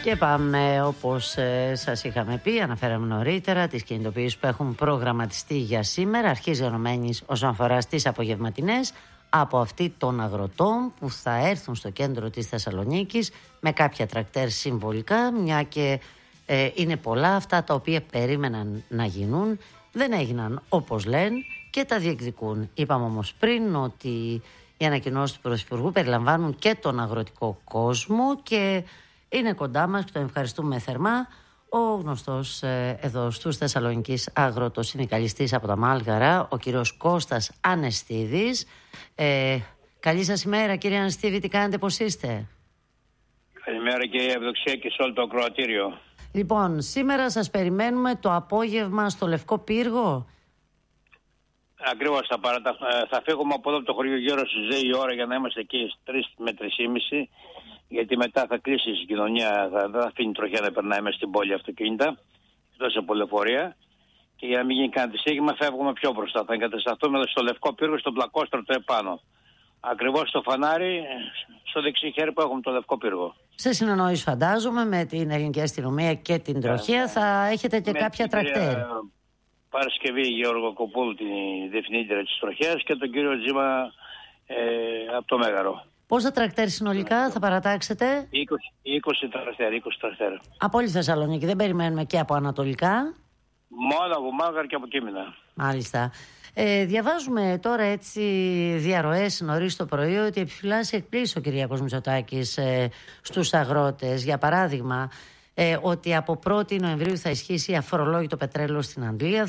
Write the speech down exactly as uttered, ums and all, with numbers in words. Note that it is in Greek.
Και πάμε, όπως ε, σας είχαμε πει, αναφέραμε νωρίτερα, τις κινητοποιήσεις που έχουν προγραμματιστεί για σήμερα. Αρχίζει ενωμένης όσον αφορά στις απογευματινές από αυτή των αγροτών που θα έρθουν στο κέντρο της Θεσσαλονίκης με κάποια τρακτέρ συμβολικά, μια και ε, είναι πολλά αυτά τα οποία περίμεναν να γίνουν, δεν έγιναν όπως λένε και τα διεκδικούν. Είπαμε όμως πριν ότι οι ανακοινώσεις του Πρωθυπουργού περιλαμβάνουν και τον αγροτικό κόσμο και είναι κοντά μας και τον ευχαριστούμε θερμά ο γνωστός ε, εδώ στους Θεσσαλονικής αγροτοσυνδικαλιστής από τα Μάλγαρα, ο κύριος Κώστας Ανεστίδης. Ε, καλή σας ημέρα κύριε Ανεστίδη, τι κάνετε, πώς είστε? Καλημέρα και Ευδοξία και σε όλο το ακροατήριο. Λοιπόν, σήμερα σας περιμένουμε το απόγευμα στο Λευκό Πύργο. Ακριβώς, θα, παρατα... θα φύγουμε από εδώ από το χωριό γύρω στις δύο η ώρα για να είμαστε εκεί στις τρεις με τρεις και μισή, γιατί μετά θα κλείσει η συγκοινωνία, θα... δεν θα αφήνει τροχιά να περνάει μέσα στην πόλη αυτοκίνητα, εκτός σε πολεφορία. Και για να μην γίνει κανένα δυσέγγιμα, φεύγουμε πιο μπροστά. Θα εγκατασταθούμε στο Λευκό Πύργο, στον πλακόστρωτο επάνω. Ακριβώς στο φανάρι, στο δεξί χέρι που έχουμε το Λευκό Πύργο. Σε συνεννόηση, φαντάζομαι, με την ελληνική αστυνομία και την τροχέα, yeah, θα έχετε και κάποια τρακτέρ. Παρασκευή Γιώργο Κοπούλου, την διευθύντρια της τροχέας, και τον κύριο Τζίμα ε, από το Μέγαρο. Πόσα τρακτέρ συνολικά θα παρατάξετε? είκοσι τρακτέρ, είκοσι τρακτέρ. Από όλη Θεσσαλονίκη, δεν περιμένουμε και από ανατολικά? Μόνο από Μάγαρ και από Κίμηνα. Μάλιστα. Ε, διαβάζουμε τώρα έτσι διαρροές νωρίς το πρωί ότι επιφυλάσσει εκπλήσει ο Κυριάκος Μητσοτάκης ε, στους αγρότες. Για παράδειγμα, ε, ότι από πρώτη Νοεμβρίου θα ισχύσει αφορολόγητο πετρέλαιο στην Αγγλία.